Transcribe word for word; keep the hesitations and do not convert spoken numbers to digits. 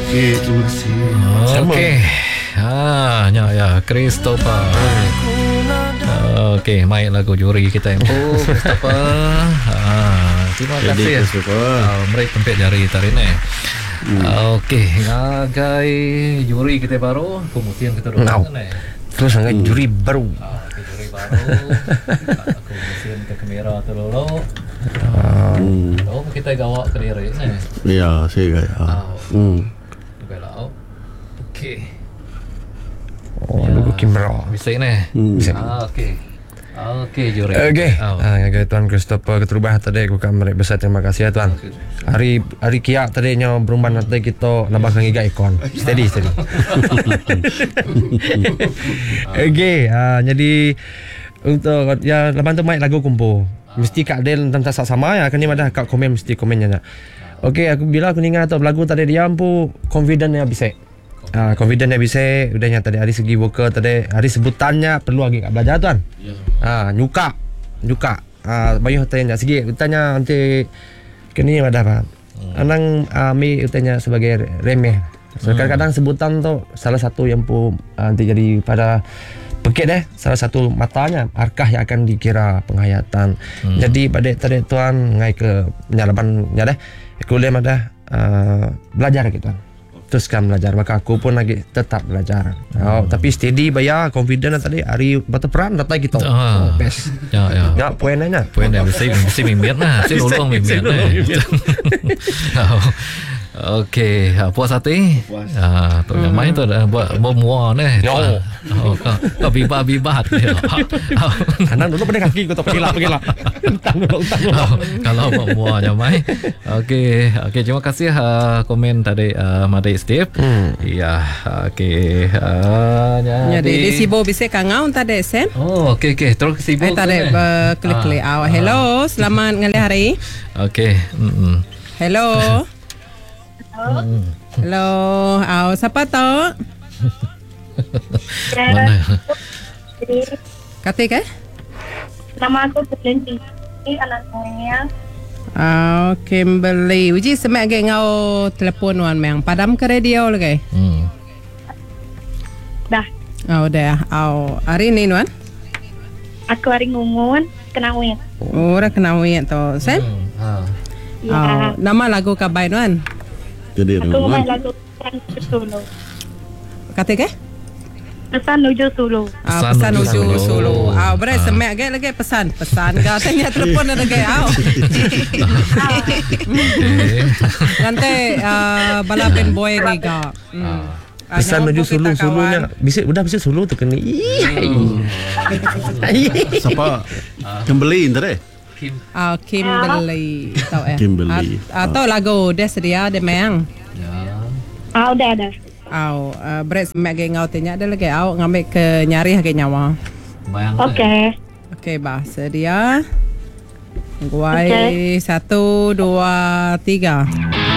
Okey, terima kasih. Okey. Ha, ya ya Christopher. Okey, main lagu juri kita yang oh, Christopher. Ha, terima kasih Christopher. Uh, Mereka tempet jari tadi ni. Hmm. Okey, ngagai juri kita baru, kemudian kita dulu no. ni. Terus ngagai hmm. juri baru. Ah, okay, juri baru. Aku mesin ke kamera tu dulu. Hmm. Oh, kita gawak ke diri ni. Ya, saya gaya. Ah. Hmm. Baiklah. Okey. Oh, ya. Logo kamera. Bisa ni. Hmm. Ah, okey. Okey, juri. Okey. Oh. Ah, ngagai Tuan Christopher Keterubah tadi aku kan mereka besar terima kasih ya Tuan. Hari hari kia tadinya berumban nanti kita nambah ngiga ikon. Steady steady. Okey, ah, jadi untuk ya lepas tu main lagu kumpu. Mesti Kak Del tentang sama ya kan ni ada Kak komen mesti komennya. Okey, aku bila aku ingat tu lagu tadi dia ampu confident ya bisa. Ah, confident ya bisa udahnya tadi hari segi vokal tadi hari sebutannya perlu lagi Kak belajar Tuan. Ya. Ah, nyuka. Nyuka. Ah, bayuh tanya segi tanya nanti kini ada apa? Hmm. Anang uh, mi utanya sebagai remeh. So, hmm. kadang-kadang sebutan tu salah satu yang pu uh, nanti jadi pada pekit deh salah satu matanya arkah yang akan dikira penghayatan. Hmm. Jadi pada tadi Tuan ngai ke penyalapan ya deh. Kuliah ada uh, belajar gitu Tuan. Teruskan belajar, maka aku pun lagi tetap belajar. Oh, hmm. Tapi steady bayar, confident tadi hari batu peran datang kita. Ah. Oh, best. Ya ya. Ya poinnya. Poinnya mesti mesti mimpin lah. Saya nolong mimpin. Okey, puas hati? Puas. Ah, tu yang main tu buat mua ni. Yo. Oh, kau bibat-bibat. Anak dulu pada kaki kau tak pergi lah, pergi lah. Utang dulu, utang dulu. Kalau mau mua je main. Okey, okey terima kasih uh, komen tadi uh, Madai Steve. Hmm. Ya, okey. Uh, jadi di Sibo bisa kangaun tadi Sen. Oh, okey okey. Terus Sibo. Eh tadi klik-klik. Ah. Hello, selamat ngali hari. Okey. Mm-mm. Hello. Hmm. Hello, aw siapa tu? Mana? Katik eh? Nama aku Kimberly, anak saya. Ah, Kimberly. Uji semak ke ngau telefon wan memang padam ke radio lagi. Hmm. Dah. Oh dah. Aw hari ni wan? Aku hari ngumun kenawin. Oh, ora kenawin tu. Sen? Hmm. Ha. Ya. Oh, nama lagu kabai wan? Jadi aku main lagu Pesan Sulu. Katik eh? Pesan Nuju Sulu. Ah, pesan Nuju Sulu. Ah, berai semak ke lagi pesan. Pesan katanya telefon ada ke aw. Nanti uh, balapin boy ni ga. Pesan Nuju Sulu Sulunya bisa udah bisa Sulu tu kena. Siapa? Kembali tadi. Kim. Ah, Kimberly. Tahu eh? Kimberly. Atau lagu dia sedia dia memang. Ya. Ah, udah ada. Au, uh, beres mek ngau tanya ada lagi au ngambil ke nyari harga nyawa. Bayang. Okey. Okey, bah sedia. Guai Okay. satu, dua, tiga.